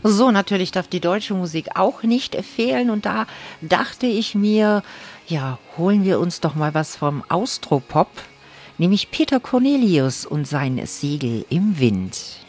So, natürlich darf die deutsche Musik auch nicht fehlen. Und da dachte ich mir, ja, holen wir uns doch mal was vom Austropop, nämlich Peter Cornelius und sein Segel im Wind.